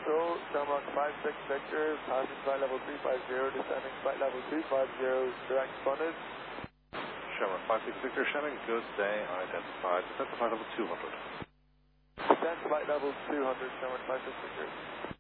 control, Shamrock 56 Victor, passing flight level 350, descending flight level 250, direct funded. Shamrock 56 Victor, Shannon, good day, identified. Descend to flight level 200. Descend flight level 200, Shamrock 56 Victor.